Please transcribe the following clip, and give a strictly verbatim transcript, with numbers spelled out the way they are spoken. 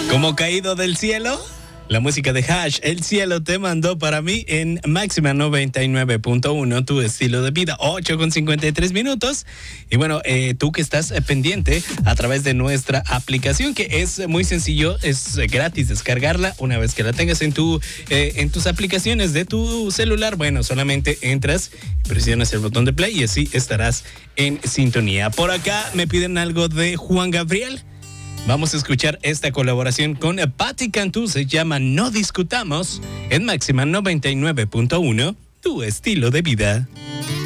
Como caído del cielo, la música de Hash, El cielo te mandó para mí en Máxima noventa y nueve punto uno, tu estilo de vida, ocho con cincuenta y tres minutos. Y bueno, eh, tú que estás eh, pendiente a través de nuestra aplicación, que es muy sencillo, es eh, gratis descargarla. Una vez que la tengas en tu eh, en tus aplicaciones de tu celular, bueno, solamente entras, presionas el botón de play y así estarás en sintonía. Por acá me piden algo de Juan Gabriel. Vamos a escuchar esta colaboración con Patti Cantú, se llama No Discutamos, en Máxima noventa y nueve punto uno, tu estilo de vida.